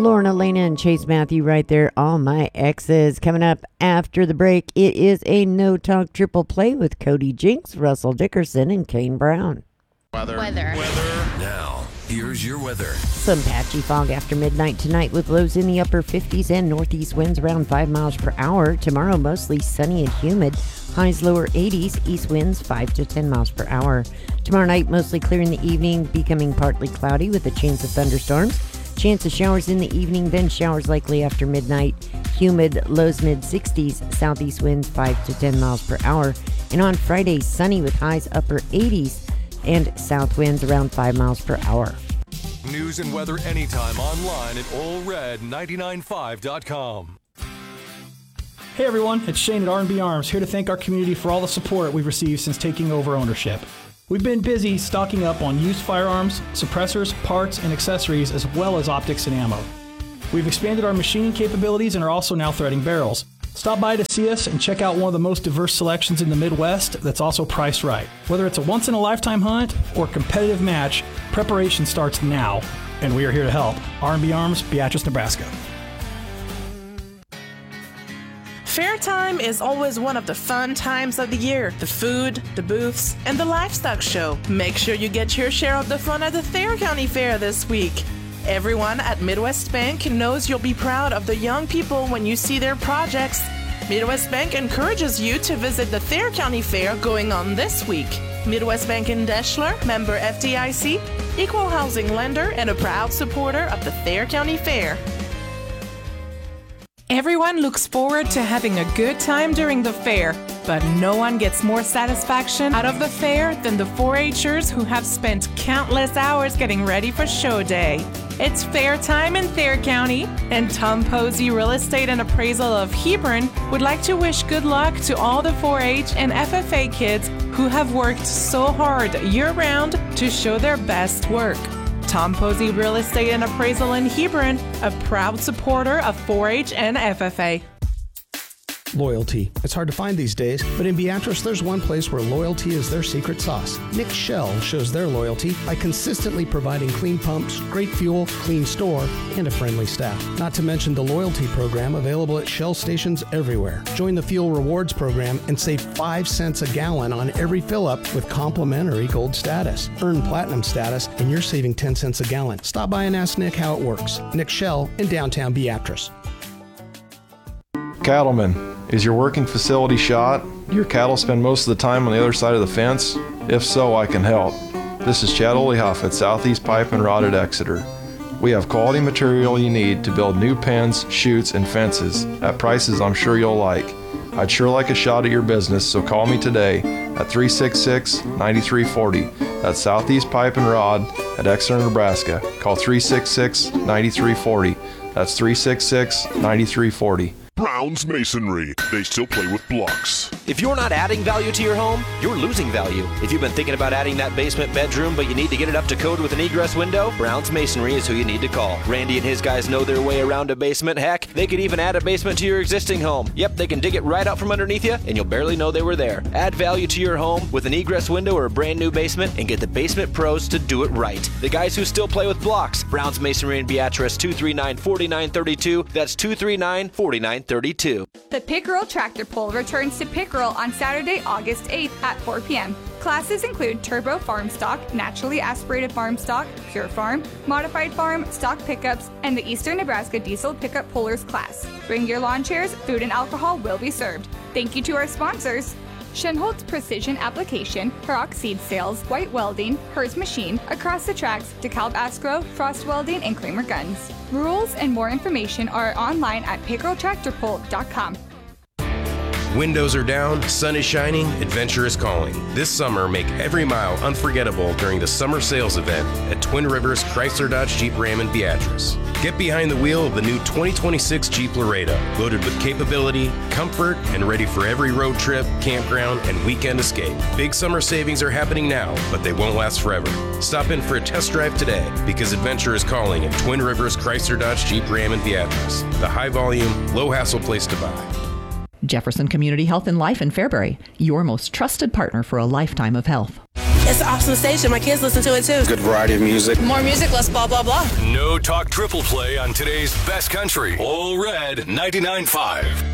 Lorna, Lena, and Chase Matthew right there. All my exes. Coming up after the break, it is a no-talk triple play with Cody Jinks, Russell Dickerson, and Kane Brown. Weather. Now, here's your weather. Some patchy fog after midnight tonight with lows in the upper 50s and northeast winds around 5 miles per hour. Tomorrow, mostly sunny and humid. Highs lower 80s, east winds 5 to 10 miles per hour. Tomorrow night, mostly clear in the evening, becoming partly cloudy with a chance of thunderstorms. Chance of showers in the evening, then showers likely after midnight. Humid, lows mid-60s, southeast winds 5 to 10 miles per hour. And on Friday, sunny with highs upper 80s and south winds around 5 miles per hour. News and weather anytime online at allred995.com. Hey everyone, it's Shane at R&B Arms, here to thank our community for all the support we've received since taking over ownership. We've been busy stocking up on used firearms, suppressors, parts, and accessories, as well as optics and ammo. We've expanded our machining capabilities and are also now threading barrels. Stop by to see us and check out one of the most diverse selections in the Midwest that's also priced right. Whether it's a once-in-a-lifetime hunt or competitive match, preparation starts now, and we are here to help. R&B Arms, Beatrice, Nebraska. Fair time is always one of the fun times of the year. The food, the booths, and the livestock show. Make sure you get your share of the fun at the Thayer County Fair this week. Everyone at Midwest Bank knows you'll be proud of the young people when you see their projects. Midwest Bank encourages you to visit the Thayer County Fair going on this week. Midwest Bank in Deschler, member FDIC, equal housing lender, and a proud supporter of the Thayer County Fair. Everyone looks forward to having a good time during the fair, but no one gets more satisfaction out of the fair than the 4-H'ers who have spent countless hours getting ready for show day. It's fair time in Thayer County, and Tom Posey Real Estate and Appraisal of Hebron would like to wish good luck to all the 4-H and FFA kids who have worked so hard year-round to show their best work. Tom Posey Real Estate and Appraisal in Hebron, a proud supporter of 4-H and FFA. Loyalty. It's hard to find these days, but in Beatrice, there's one place where loyalty is their secret sauce. Nick Shell shows their loyalty by consistently providing clean pumps, great fuel, clean store, and a friendly staff. Not to mention the loyalty program available at Shell stations everywhere. Join the Fuel Rewards program and save 5 cents a gallon on every fill-up with complimentary gold status. Earn platinum status, and you're saving 10 cents a gallon. Stop by and ask Nick how it works. Nick Shell in downtown Beatrice. Cattlemen, is your working facility shot? Do your cattle spend most of the time on the other side of the fence? If so, I can help. This is Chad Olehoff at Southeast Pipe and Rod at Exeter. We have quality material you need to build new pens, chutes, and fences at prices I'm sure you'll like. I'd sure like a shot at your business, so call me today at 366-9340. That's Southeast Pipe and Rod at Exeter, Nebraska. Call 366-9340. That's 366-9340. Brown's Masonry. They still play with blocks. If you're not adding value to your home, you're losing value. If you've been thinking about adding that basement bedroom, but you need to get it up to code with an egress window, Brown's Masonry is who you need to call. Randy and his guys know their way around a basement. Heck, they could even add a basement to your existing home. Yep, they can dig it right out from underneath you, and you'll barely know they were there. Add value to your home with an egress window or a brand new basement, and get the basement pros to do it right. The guys who still play with blocks. Brown's Masonry in Beatrice, 239-4932. That's 239-4932. The Pickerel Tractor Pull returns to Pickerel on Saturday, August 8th at 4 p.m. Classes include Turbo Farm Stock, Naturally Aspirated Farm Stock, Pure Farm, Modified Farm, Stock Pickups, and the Eastern Nebraska Diesel Pickup Pullers class. Bring your lawn chairs, food and alcohol will be served. Thank you to our sponsors: Schenholz Precision Application, Paroc Seed Sales, White Welding, Hers Machine, Across the Tracks, DeKalb Askro, Frost Welding, and Kramer Guns. Rules and more information are online at pickereltractorpull.com. Windows are down, sun is shining, adventure is calling. This summer, make every mile unforgettable during the summer sales event at Twin Rivers Chrysler Dodge Jeep Ram in Beatrice. Get behind the wheel of the new 2026 Jeep Laredo, loaded with capability, comfort, and ready for every road trip, campground, and weekend escape. Big summer savings are happening now, but they won't last forever. Stop in for a test drive today, because adventure is calling at Twin Rivers Chrysler Dodge Jeep Ram in Beatrice. The high volume, low hassle place to buy. Jefferson Community Health and Life in Fairbury, your most trusted partner for a lifetime of health. It's an awesome station. My kids listen to it too. Good variety of music. More music, less blah, blah, blah. No Talk Triple Play on today's best country. All Red 99.5.